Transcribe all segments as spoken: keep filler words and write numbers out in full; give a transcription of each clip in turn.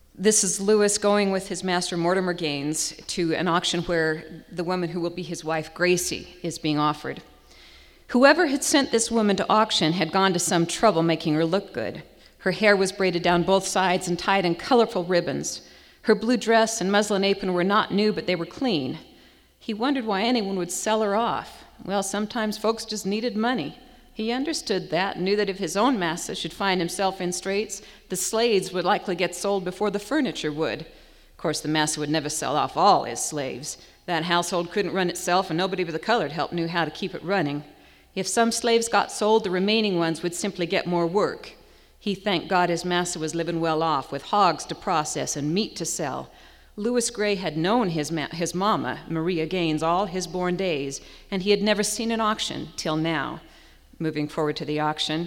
This is Lewis going with his master Mortimer Gaines to an auction where the woman who will be his wife, Gracie, is being offered. Whoever had sent this woman to auction had gone to some trouble making her look good. Her hair was braided down both sides and tied in colorful ribbons. Her blue dress and muslin apron were not new, but they were clean. He wondered why anyone would sell her off. Well, sometimes folks just needed money. He understood that and knew that if his own massa should find himself in straits, the slaves would likely get sold before the furniture would. Of course, the massa would never sell off all his slaves. That household couldn't run itself, and nobody but the colored help knew how to keep it running. If some slaves got sold, the remaining ones would simply get more work. He thanked God his massa was living well off, with hogs to process and meat to sell. Lewis Gray had known his, ma- his mama, Maria Gaines, all his born days, and he had never seen an auction till now. Moving forward to the auction,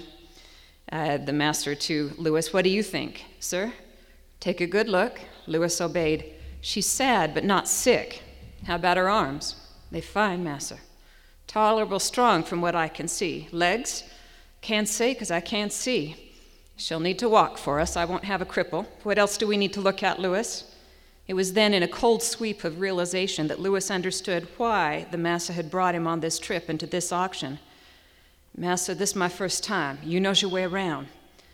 uh, the master to Lewis, "What do you think, sir?" "Take a good look." Lewis obeyed. "She's sad, but not sick." "How about her arms?" "They fine, massa." "Tolerable strong from what I can see." "Legs?" "Can't say, 'cause I can't see." "She'll need to walk for us. I won't have a cripple. What else do we need to look at, Lewis?" It was then in a cold sweep of realization that Lewis understood why the massa had brought him on this trip into this auction. "Massa, this is my first time. You knows your way around.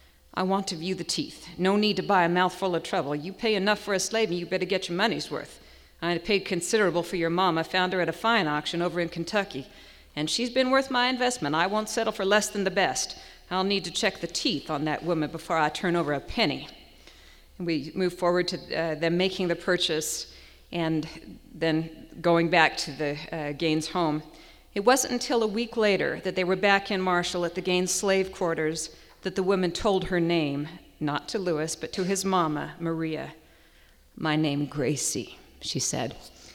I want to view the teeth. No need to buy a mouthful of trouble. You pay enough for a slave, and you better get your money's worth. I paid considerable for your mama, found her at a fine auction over in Kentucky, and she's been worth my investment. I won't settle for less than the best. I'll need to check the teeth on that woman before I turn over a penny." And we move forward to uh, them making the purchase and then going back to the uh, Gaines home. It wasn't until a week later that they were back in Marshall at the Gaines slave quarters that the woman told her name, not to Lewis, but to his mama, Maria. "My name, Gracie," she said.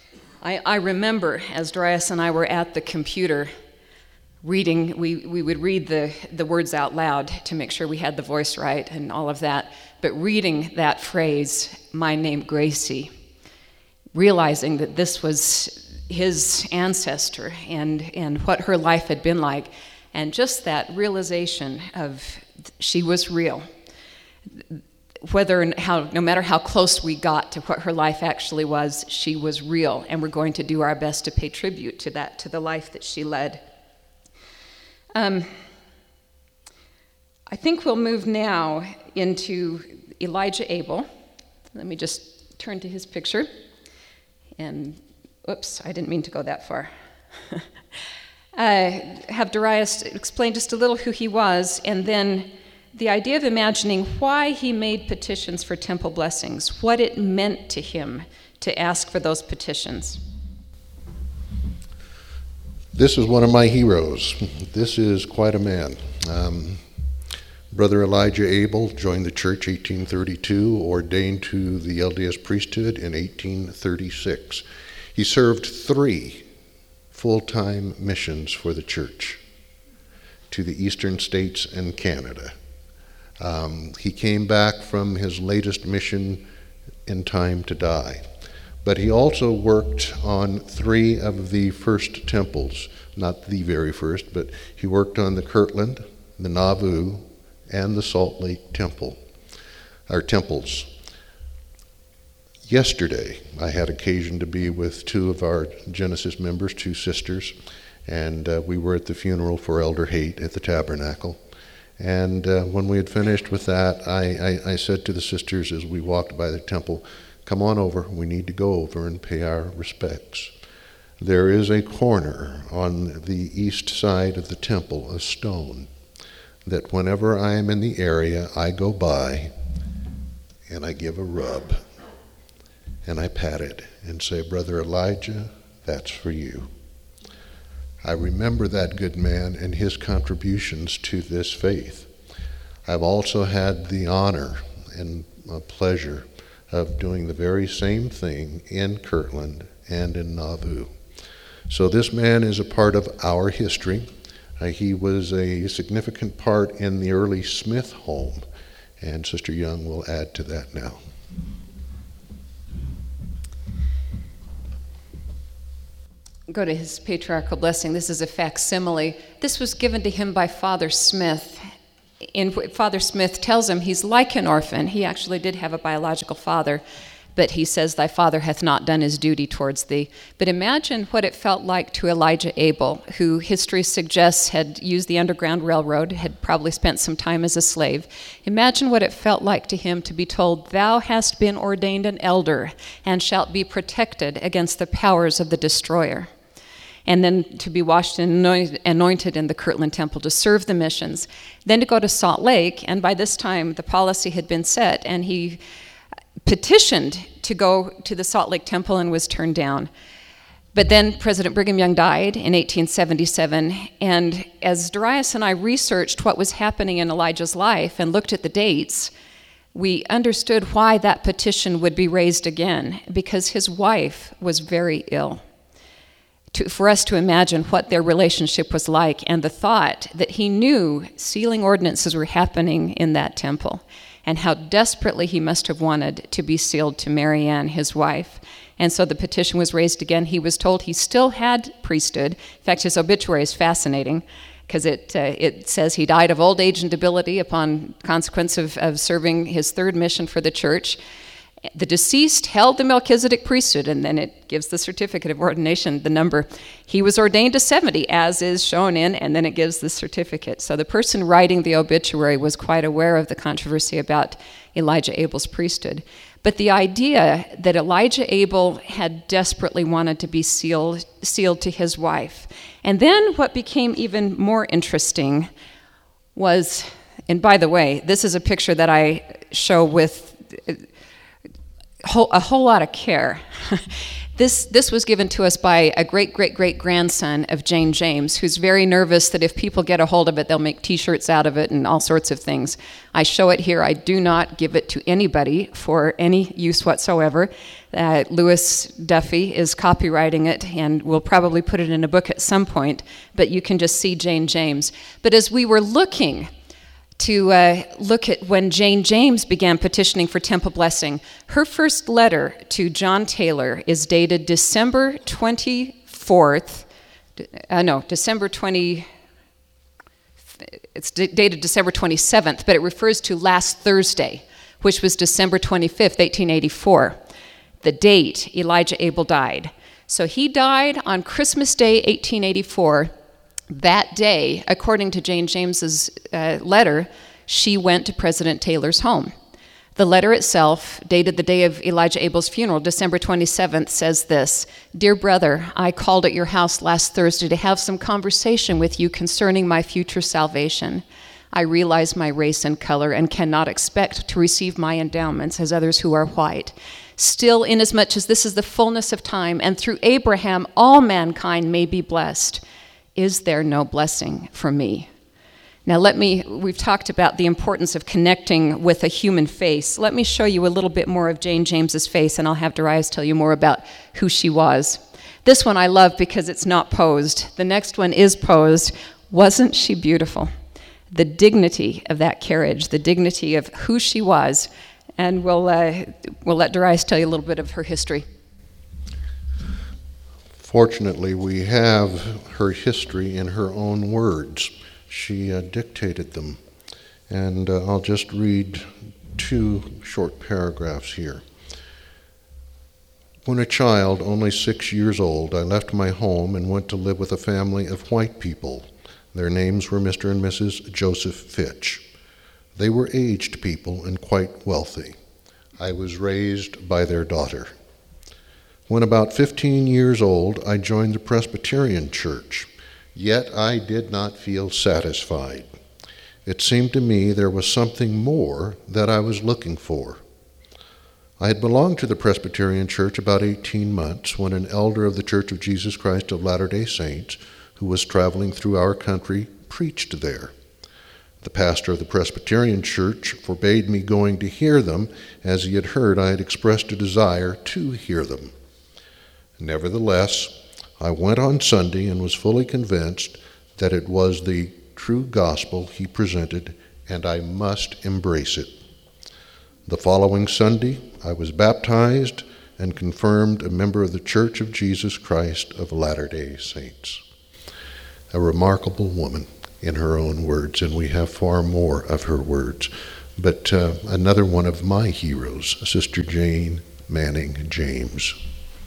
I, I remember as Darius and I were at the computer reading, we, we would read the, the words out loud to make sure we had the voice right and all of that, but reading that phrase, "My name, Gracie," realizing that this was his ancestor and, and what her life had been like, and just that realization of she was real. Whether and how, no matter how close we got to what her life actually was, she was real, and we're going to do our best to pay tribute to that, to the life that she led. Um, I think we'll move now into Elijah Abel. Let me just turn to his picture. And, oops, I didn't mean to go that far. uh, have Darius explain just a little who he was, and then the idea of imagining why he made petitions for temple blessings, what it meant to him to ask for those petitions. This is one of my heroes. This is quite a man. Um, Brother Elijah Abel joined the church eighteen thirty-two, ordained to the L D S priesthood in eighteen thirty-six. He served three full-time missions for the church to the eastern states and Canada. Um, he came back from his latest mission in time to die. But he also worked on three of the first temples, not the very first, but he worked on the Kirtland, the Nauvoo, and the Salt Lake Temple, our temples. Yesterday, I had occasion to be with two of our Genesis members, two sisters, and uh, we were at the funeral for Elder Haight at the Tabernacle. And uh, when we had finished with that, I, I, I said to the sisters as we walked by the temple, "Come on over, we need to go over and pay our respects." There is a corner on the east side of the temple, a stone, that whenever I am in the area, I go by and I give a rub and I pat it and say, "Brother Elijah, that's for you." I remember that good man and his contributions to this faith. I've also had the honor and uh, pleasure of doing the very same thing in Kirtland and in Nauvoo. So this man is a part of our history. Uh, he was a significant part in the early Smith home, and Sister Young will add to that now. Go to his patriarchal blessing. This is a facsimile. This was given to him by Father Smith in Father Smith tells him he's like an orphan. He actually did have a biological father, but he says, thy father hath not done his duty towards thee. But imagine what it felt like to Elijah Abel, who history suggests had used the Underground Railroad, had probably spent some time as a slave. Imagine what it felt like to him to be told, thou hast been ordained an elder and shalt be protected against the powers of the destroyer. And then to be washed and anointed in the Kirtland Temple to serve the missions. Then to go to Salt Lake, and by this time the policy had been set, and he petitioned to go to the Salt Lake Temple and was turned down. But then President Brigham Young died in eighteen seventy-seven, and as Darius and I researched what was happening in Elijah's life and looked at the dates, we understood why that petition would be raised again, because his wife was very ill. To, for us to imagine what their relationship was like, and the thought that he knew sealing ordinances were happening in that temple, and how desperately he must have wanted to be sealed to Mary Ann, his wife. And so the petition was raised again. He was told he still had priesthood. In fact, his obituary is fascinating because it uh, it says he died of old age and debility upon consequence of, of serving his third mission for the church. The deceased held the Melchizedek priesthood, and then it gives the certificate of ordination, the number. He was ordained to seventy, as is shown in, and then it gives the certificate. So the person writing the obituary was quite aware of the controversy about Elijah Abel's priesthood. But the idea that Elijah Abel had desperately wanted to be sealed, sealed to his wife. And then what became even more interesting was, and by the way, this is a picture that I show with a whole lot of care. This this was given to us by a great-great-great-grandson of Jane James, who's very nervous that if people get a hold of it, they'll make T-shirts out of it and all sorts of things. I show it here. I do not give it to anybody for any use whatsoever. Uh, Lewis Duffy is copywriting it, and we'll probably put it in a book at some point, but you can just see Jane James. But as we were looking to uh, look at when Jane James began petitioning for temple blessing. Her first letter to John Taylor is dated December twenty-fourth, uh, no, December twentieth, it's d- dated December twenty-seventh, but it refers to last Thursday, which was December twenty-fifth, eighteen eighty-four, the date Elijah Abel died. So he died on Christmas Day, eighteen eighty-four. That day, according to Jane James's uh, letter, she went to President Taylor's home. The letter itself, dated the day of Elijah Abel's funeral, December twenty-seventh, says this: Dear brother, I called at your house last Thursday to have some conversation with you concerning my future salvation. I realize my race and color and cannot expect to receive my endowments as others who are white. Still, inasmuch as this is the fullness of time, and through Abraham all mankind may be blessed, is there no blessing for me? Now let me, we've talked about the importance of connecting with a human face. Let me show you a little bit more of Jane James's face, and I'll have Darius tell you more about who she was. This one I love because it's not posed. The next one is posed. Wasn't she beautiful? The dignity of that carriage, the dignity of who she was. And we'll, uh, we'll let Darius tell you a little bit of her history. Fortunately, we have her history in her own words. She uh, dictated them. And uh, I'll just read two short paragraphs here. When a child, only six years old, I left my home and went to live with a family of white people. Their names were Mister and Missus Joseph Fitch. They were aged people and quite wealthy. I was raised by their daughter. When about fifteen years old, I joined the Presbyterian Church, yet I did not feel satisfied. It seemed to me there was something more that I was looking for. I had belonged to the Presbyterian Church about eighteen months when an elder of the Church of Jesus Christ of Latter-day Saints, who was traveling through our country, preached there. The pastor of the Presbyterian Church forbade me going to hear them, as he had heard I had expressed a desire to hear them. Nevertheless, I went on Sunday and was fully convinced that it was the true gospel he presented, and I must embrace it. The following Sunday, I was baptized and confirmed a member of the Church of Jesus Christ of Latter-day Saints. A remarkable woman in her own words, and we have far more of her words. But uh, another one of my heroes, Sister Jane Manning James.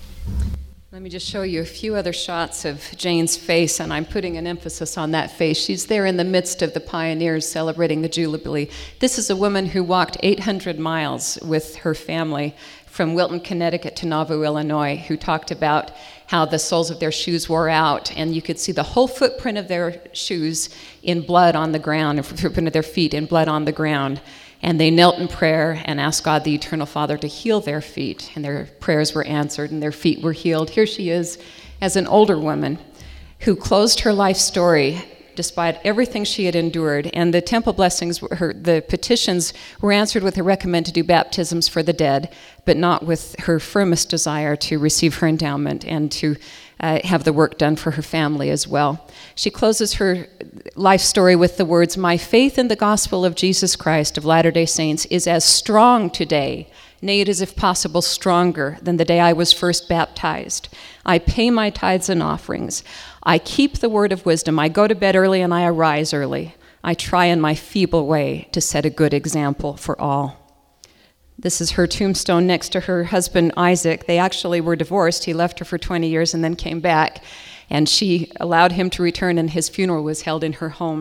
Let me just show you a few other shots of Jane's face, and I'm putting an emphasis on that face. She's there in the midst of the pioneers celebrating the Jubilee. This is a woman who walked eight hundred miles with her family from Wilton, Connecticut to Nauvoo, Illinois, who talked about how the soles of their shoes wore out, and you could see the whole footprint of their shoes in blood on the ground, the footprint of their feet in blood on the ground. And they knelt in prayer and asked God, the Eternal Father, to heal their feet. And their prayers were answered and their feet were healed. Here she is as an older woman who closed her life story despite everything she had endured. And the temple blessings, her, the petitions were answered with a recommend to do baptisms for the dead, but not with her firmest desire to receive her endowment and to uh, have the work done for her family as well. She closes her life story with the words, "My faith in the gospel of Jesus Christ of Latter-day Saints is as strong today, nay, it is if possible stronger than the day I was first baptized. I pay my tithes and offerings. I keep the word of wisdom. I go to bed early and I arise early. I try in my feeble way to set a good example for all." This is her tombstone next to her husband, Isaac. They actually were divorced. He left her for twenty years and then came back, and she allowed him to return, and his funeral was held in her home.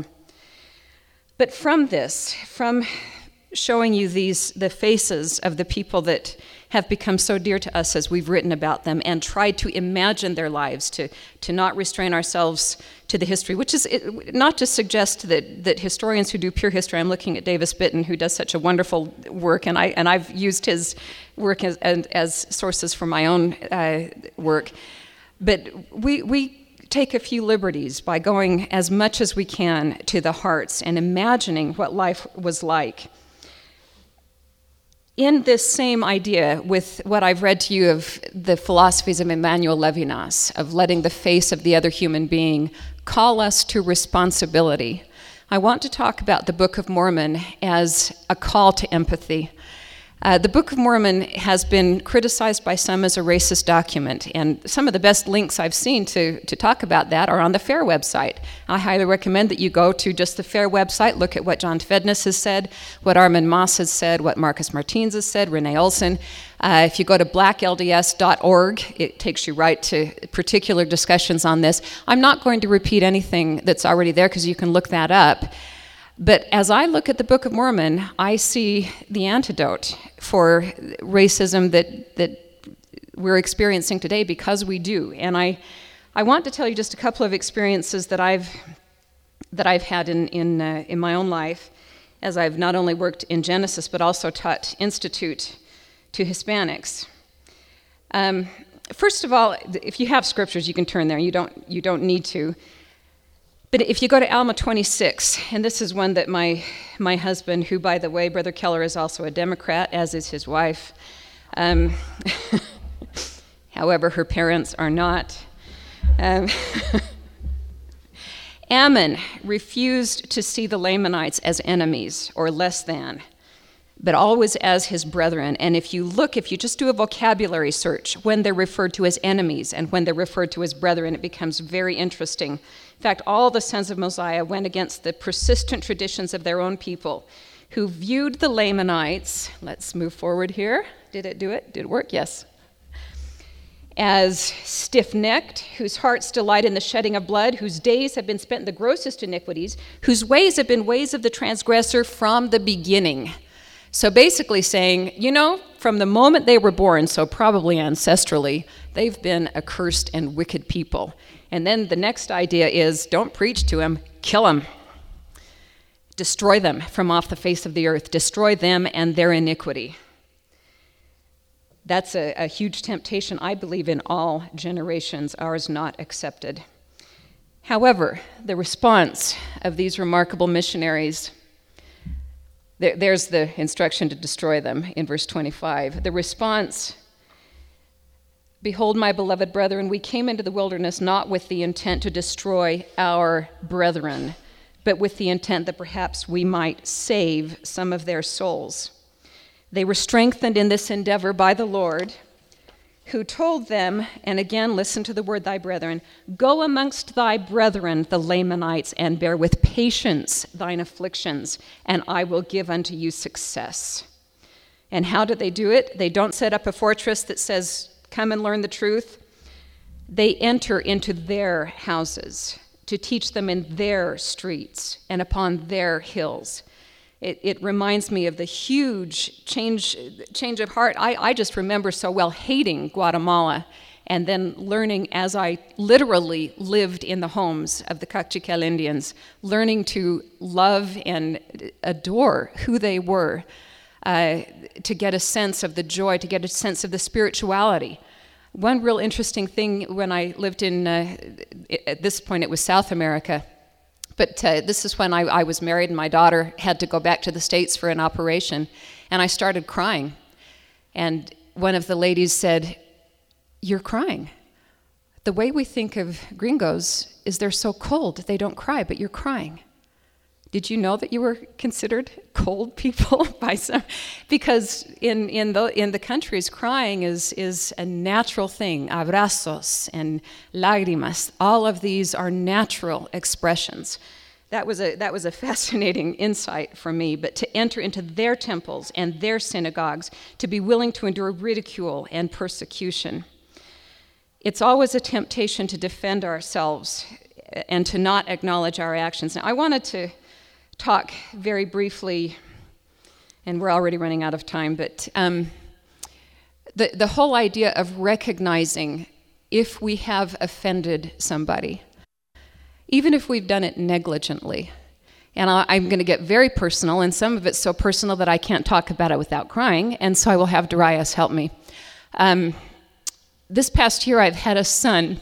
But from this, from showing you these, the faces of the people that have become so dear to us as we've written about them and tried to imagine their lives, to, to not restrain ourselves to the history, which is it, not to suggest that, that historians who do pure history, I'm looking at Davis Bitton, who does such a wonderful work, and, I, and I've used his work as, as sources for my own uh, work, but we, we take a few liberties by going as much as we can to the hearts and imagining what life was like. In this same idea with what I've read to you of the philosophies of Emmanuel Levinas, of letting the face of the other human being call us to responsibility, I want to talk about the Book of Mormon as a call to empathy. Uh, the Book of Mormon has been criticized by some as a racist document, and some of the best links I've seen to, to talk about that are on the FAIR website. I highly recommend that you go to just the FAIR website, look at what John Tvednes has said, what Armand Moss has said, what Marcus Martins has said, Renee Olson. Uh, if you go to black L D S dot org, it takes you right to particular discussions on this. I'm not going to repeat anything that's already there because you can look that up. But as I look at the Book of Mormon, I see the antidote for racism that that we're experiencing today, because we do. And I, I want to tell you just a couple of experiences that I've that I've had in in uh, in my own life, as I've not only worked in Genesis but also taught Institute to Hispanics. Um, first of all, if you have scriptures, you can turn there. You don't you don't need to. But if you go to Alma twenty-six, and this is one that my my husband, who, by the way, Brother Keller is also a Democrat, as is his wife. Um, however, her parents are not. Um, Ammon refused to see the Lamanites as enemies or less than, but always as his brethren. And if you look, if you just do a vocabulary search, when they're referred to as enemies and when they're referred to as brethren, it becomes very interesting. In fact, all the sons of Mosiah went against the persistent traditions of their own people, who viewed the Lamanites, let's move forward here. Did it do it? Did it work? Yes. As stiff-necked, whose hearts delight in the shedding of blood, whose days have been spent in the grossest iniquities, whose ways have been ways of the transgressor from the beginning. So basically saying, you know, from the moment they were born, so probably ancestrally, they've been accursed and wicked people. And then the next idea is, don't preach to them, kill them. Destroy them from off the face of the earth. Destroy them and their iniquity. That's a, a huge temptation, I believe, in all generations, ours not accepted. However, the response of these remarkable missionaries, there, there's the instruction to destroy them in verse twenty-five. The response, "Behold, my beloved brethren, we came into the wilderness not with the intent to destroy our brethren, but with the intent that perhaps we might save some of their souls. They were strengthened in this endeavor by the Lord, who told them, and again, listen to the word thy brethren, go amongst thy brethren, the Lamanites, and bear with patience thine afflictions, and I will give unto you success. And how do they do it? They don't set up a fortress that says, come and learn the truth. They enter into their houses to teach them in their streets and upon their hills. It, it reminds me of the huge change change of heart. I, I just remember so well hating Guatemala and then learning as I literally lived in the homes of the Kaqchikel Indians, learning to love and adore who they were, uh, to get a sense of the joy, to get a sense of the spirituality. One real interesting thing when I lived in, uh, at this point it was South America, but uh, this is when I, I was married and my daughter had to go back to the States for an operation, and I started crying. And one of the ladies said, you're crying. The way we think of gringos is they're so cold, they don't cry, but you're crying. Did you know that you were considered cold people by some? Because in, in, the, in the countries, crying is, is a natural thing. Abrazos and lágrimas, all of these are natural expressions. That was, a, that was a fascinating insight for me, but to enter into their temples and their synagogues, to be willing to endure ridicule and persecution. It's always a temptation to defend ourselves and to not acknowledge our actions. Now, I wanted to talk very briefly, and we're already running out of time, but um, the, the whole idea of recognizing if we have offended somebody, even if we've done it negligently. And I, I'm going to get very personal, and some of it's so personal that I can't talk about it without crying, and so I will have Darius help me. Um, this past year, I've had a son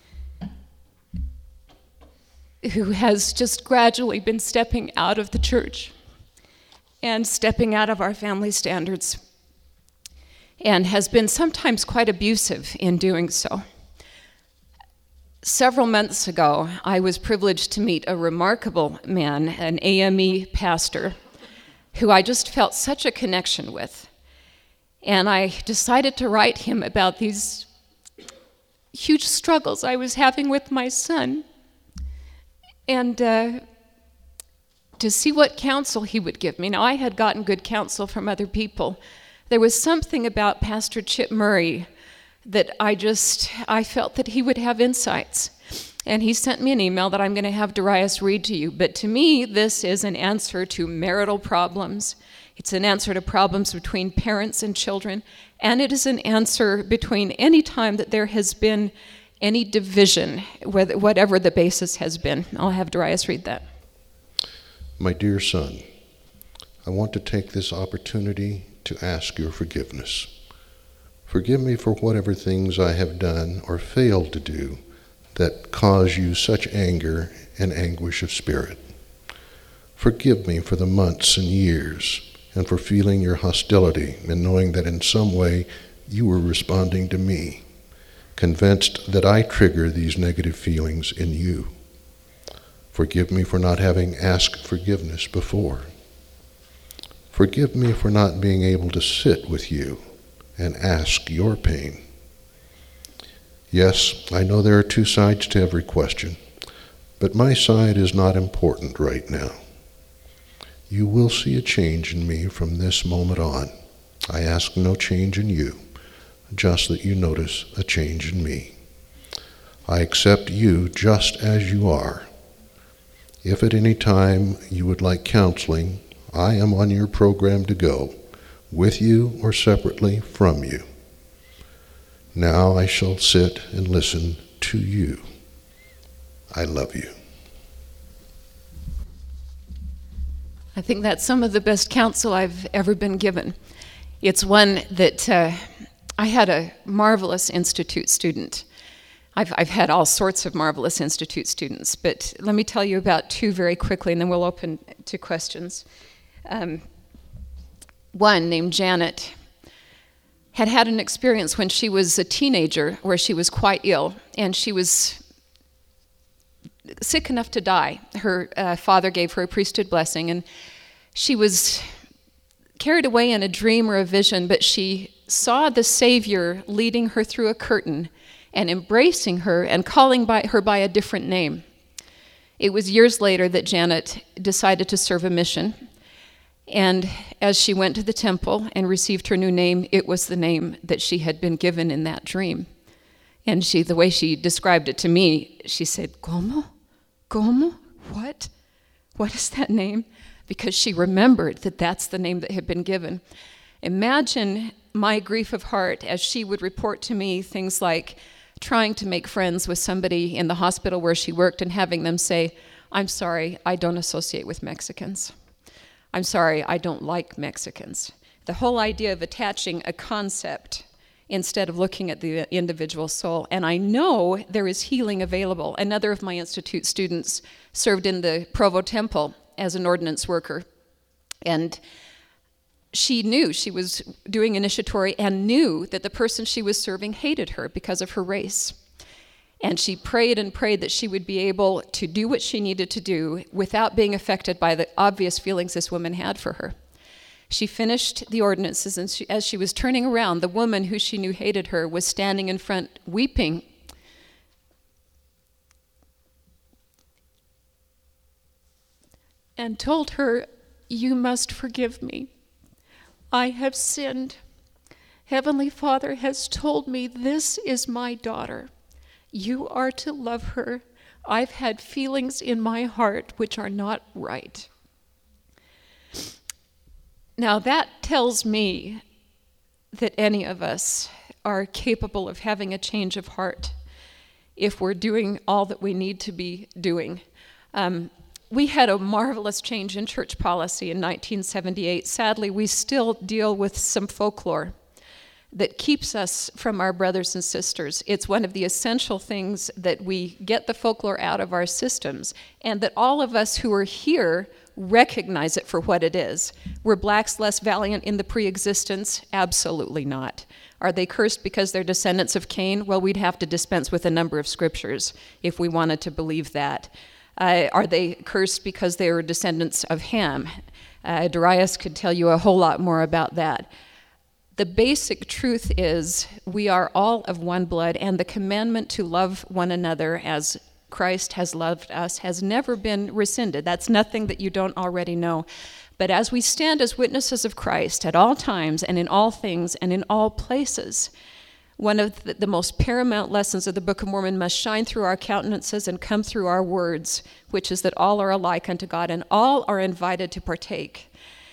who has just gradually been stepping out of the church and stepping out of our family standards, and has been sometimes quite abusive in doing so. Several months ago, I was privileged to meet a remarkable man, an A M E pastor, who I just felt such a connection with. And I decided to write him about these huge struggles I was having with my son, and uh, to see what counsel he would give me. Now, I had gotten good counsel from other people. There was something about Pastor Chip Murray that I just, I felt that he would have insights. And he sent me an email that I'm going to have Darius read to you. But to me, this is an answer to marital problems. It's an answer to problems between parents and children. And it is an answer between any time that there has been any division, whatever the basis has been. I'll have Darius read that. My dear son, I want to take this opportunity to ask your forgiveness. Forgive me for whatever things I have done or failed to do that cause you such anger and anguish of spirit. Forgive me for the months and years and for feeling your hostility and knowing that in some way you were responding to me, convinced that I trigger these negative feelings in you. Forgive me for not having asked forgiveness before. Forgive me for not being able to sit with you and ask your pain. Yes, I know there are two sides to every question, but my side is not important right now. You will see a change in me from this moment on. I ask no change in you, just that you notice a change in me. I accept you just as you are. If at any time you would like counseling, I am on your program to go, with you or separately from you. Now I shall sit and listen to you. I love you. I think that's some of the best counsel I've ever been given. It's one that uh, I had a marvelous Institute student. I've, I've had all sorts of marvelous Institute students, but let me tell you about two very quickly, and then we'll open to questions. Um, one named Janet had had an experience when she was a teenager where she was quite ill, and she was sick enough to die. Her uh, father gave her a priesthood blessing, and she was carried away in a dream or a vision, but she saw the Savior leading her through a curtain and embracing her and calling by her by a different name. It was years later that Janet decided to serve a mission. And as she went to the temple and received her new name, it was the name that she had been given in that dream. And she, the way she described it to me, she said, "Como? Como? What? What is that name?" Because she remembered that that's the name that had been given. Imagine my grief of heart as she would report to me things like trying to make friends with somebody in the hospital where she worked and having them say, "I'm sorry, I don't associate with Mexicans. I'm sorry, I don't like Mexicans." The whole idea of attaching a concept instead of looking at the individual soul. And I know there is healing available. Another of my Institute students served in the Provo Temple as an ordinance worker. And she knew she was doing initiatory and knew that the person she was serving hated her because of her race. And she prayed and prayed that she would be able to do what she needed to do without being affected by the obvious feelings this woman had for her. She finished the ordinances, and she, as she was turning around, the woman who she knew hated her was standing in front weeping. And told her, "You must forgive me. I have sinned. Heavenly Father has told me this is my daughter. You are to love her. I've had feelings in my heart which are not right." Now that tells me that any of us are capable of having a change of heart if we're doing all that we need to be doing. Um, we had a marvelous change in church policy in nineteen seventy-eight. Sadly, we still deal with some folklore that keeps us from our brothers and sisters. It's one of the essential things that we get the folklore out of our systems, and that all of us who are here recognize it for what it is. Were blacks less valiant in the pre-existence? Absolutely not. Are they cursed because they're descendants of Cain? Well, we'd have to dispense with a number of scriptures if we wanted to believe that. Uh, are they cursed because they are descendants of Ham? Uh, Darius could tell you a whole lot more about that. The basic truth is we are all of one blood, and the commandment to love one another as Christ has loved us has never been rescinded. That's nothing that you don't already know. But as we stand as witnesses of Christ at all times and in all things and in all places, one of the, the most paramount lessons of the Book of Mormon must shine through our countenances and come through our words, which is that all are alike unto God and all are invited to partake.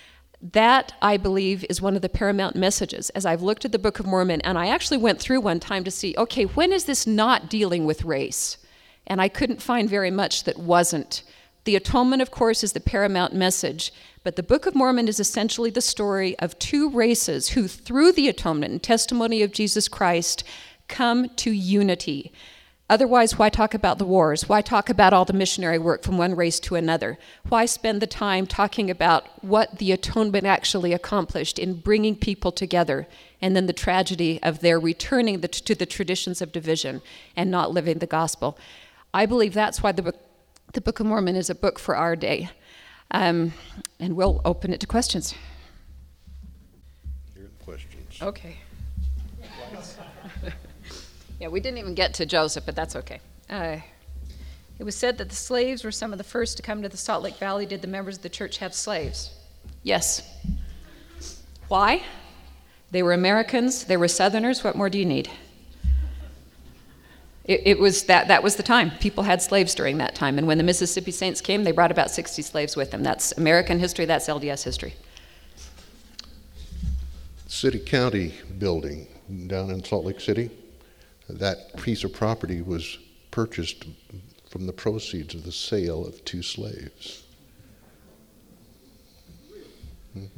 That, I believe, is one of the paramount messages as I've looked at the Book of Mormon, and I actually went through one time to see, okay, when is this not dealing with race? And I couldn't find very much that wasn't. The atonement, of course, is the paramount message, but the Book of Mormon is essentially the story of two races who, through the atonement and testimony of Jesus Christ, come to unity. Otherwise, why talk about the wars? Why talk about all the missionary work from one race to another? Why spend the time talking about what the atonement actually accomplished in bringing people together, and then the tragedy of their returning the, to the traditions of division and not living the gospel? I believe that's why the book, the Book of Mormon is a book for our day. Um, and we'll open it to questions. Here are the questions. Okay. Yeah, we didn't even get to Joseph, but that's okay. Uh, it was said that the slaves were some of the first to come to the Salt Lake Valley. Did the members of the church have slaves? Yes. Why? They were Americans. They were Southerners. What more do you need? It, it was that that was the time. People had slaves during that time. And when the Mississippi Saints came, they brought about sixty slaves with them. That's American history. That's L D S history. City County building down in Salt Lake City, that piece of property was purchased from the proceeds of the sale of two slaves. Mm-hmm.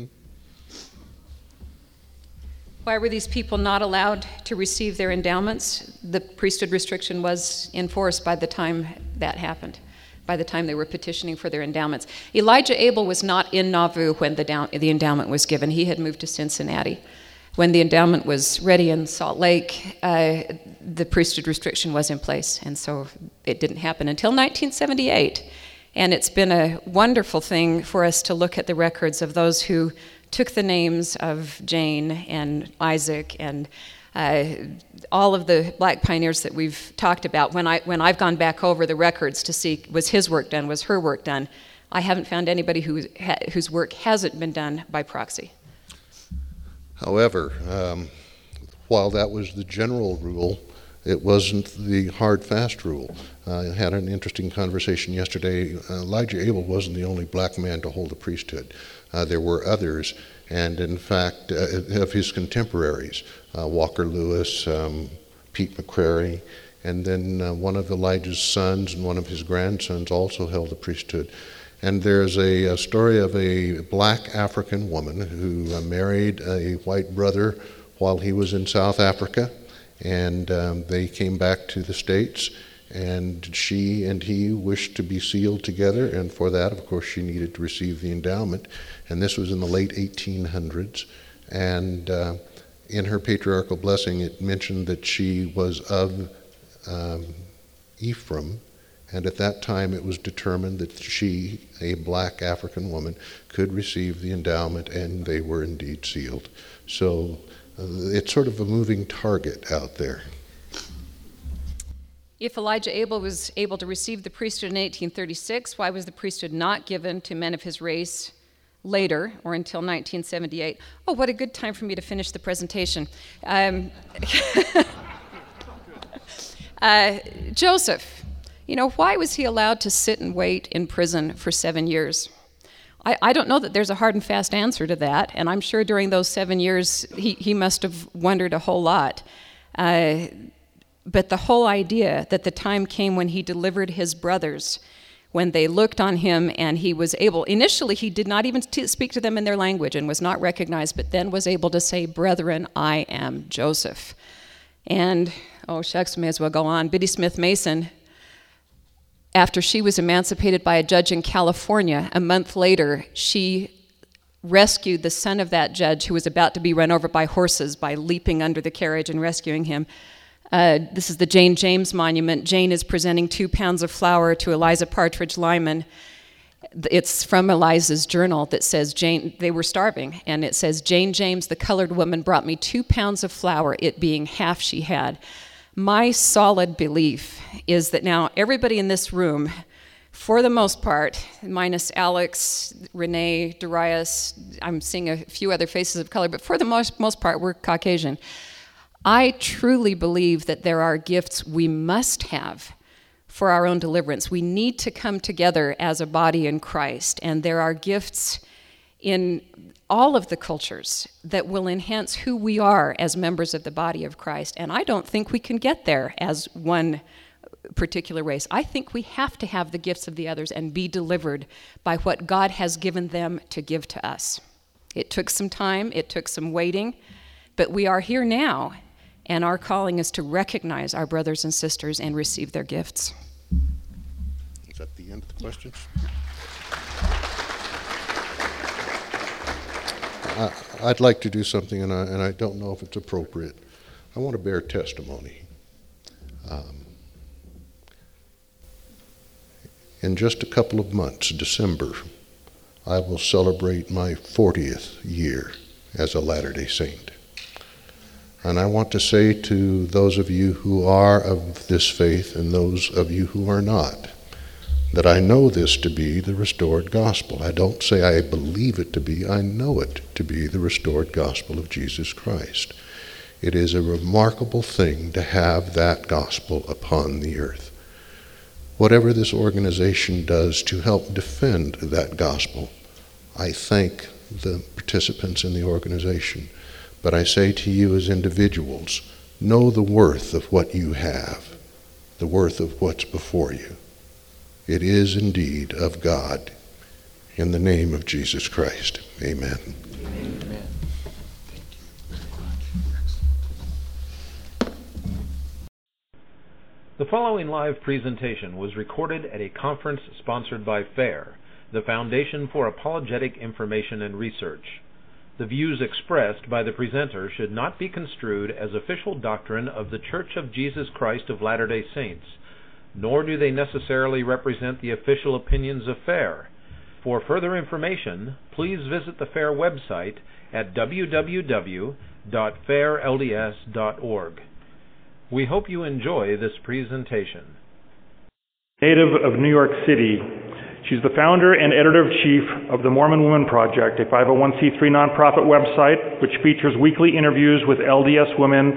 Why were these people not allowed to receive their endowments? The priesthood restriction was enforced by the time that happened, by the time they were petitioning for their endowments. Elijah Abel was not in Nauvoo when the, down, the endowment was given. He had moved to Cincinnati. When the endowment was ready in Salt Lake, uh, the priesthood restriction was in place, and so it didn't happen until nineteen seventy-eight. And it's been a wonderful thing for us to look at the records of those who took the names of Jane and Isaac and uh, all of the black pioneers that we've talked about. When, I, when I've gone back over the records to see, was his work done, was her work done, I haven't found anybody who, ha, whose work hasn't been done by proxy. However, um, while that was the general rule, it wasn't the hard, fast rule. Uh, I had an interesting conversation yesterday. Uh, Elijah Abel wasn't the only black man to hold the priesthood. Uh, there were others, and in fact, uh, of his contemporaries, uh, Walker Lewis, um, Pete McCrary, and then uh, one of Elijah's sons and one of his grandsons also held the priesthood. And there's a, a story of a black African woman who uh, married a white brother while he was in South Africa. And um, they came back to the States, and she and he wished to be sealed together, and for that, of course, she needed to receive the endowment. And this was in the late eighteen hundreds. And uh, in her patriarchal blessing, it mentioned that she was of um, Ephraim, and at that time it was determined that she, a black African woman, could receive the endowment, and they were indeed sealed. So Uh, it's sort of a moving target out there. If Elijah Abel was able to receive the priesthood in eighteen thirty-six, why was the priesthood not given to men of his race later or until nineteen seventy-eight? Oh, what a good time for me to finish the presentation. Um, uh, Joseph, you know, why was he allowed to sit and wait in prison for seven years? I, I don't know that there's a hard and fast answer to that, and I'm sure during those seven years he, he must have wondered a whole lot. Uh, but the whole idea that the time came when he delivered his brothers, when they looked on him and he was able, initially he did not even t- speak to them in their language and was not recognized, but then was able to say, "Brethren, I am Joseph." And, oh shucks, may as well go on, Biddy Smith Mason, after she was emancipated by a judge in California, a month later, she rescued the son of that judge who was about to be run over by horses by leaping under the carriage and rescuing him. Uh, this is the Jane James Monument. Jane is presenting two pounds of flour to Eliza Partridge Lyman. It's from Eliza's journal that says, Jane, they were starving, and it says, "Jane James, the colored woman, brought me two pounds of flour, it being half she had." My solid belief is that now everybody in this room, for the most part, minus Alex, Renee, Darius, I'm seeing a few other faces of color, but for the most, most part, we're Caucasian. I truly believe that there are gifts we must have for our own deliverance. We need to come together as a body in Christ, and there are gifts in all of the cultures that will enhance who we are as members of the body of Christ. And I don't think we can get there as one particular race. I think we have to have the gifts of the others and be delivered by what God has given them to give to us. It took some time, it took some waiting, but we are here now, and our calling is to recognize our brothers and sisters and receive their gifts. Is that the end of the questions? I, I'd like to do something, and I, and I don't know if it's appropriate. I want to bear testimony. Um, in just a couple of months, December, I will celebrate my fortieth year as a Latter-day Saint. And I want to say to those of you who are of this faith and those of you who are not, that I know this to be the restored gospel. I don't say I believe it to be, I know it to be the restored gospel of Jesus Christ. It is a remarkable thing to have that gospel upon the earth. Whatever this organization does to help defend that gospel, I thank the participants in the organization. But I say to you as individuals, know the worth of what you have, the worth of what's before you. It is indeed of God. In the name of Jesus Christ, amen. Amen. The following live presentation was recorded at a conference sponsored by FAIR, the Foundation for Apologetic Information and Research. The views expressed by the presenter should not be construed as official doctrine of the Church of Jesus Christ of Latter-day Saints, nor do they necessarily represent the official opinions of FAIR. For further information, please visit the Fair website at w w w dot fair l d s dot org. We hope you enjoy this presentation. Native of New York City, she's the founder and editor-in-chief of the Mormon Women Project, a five oh one c three nonprofit website which features weekly interviews with L D S women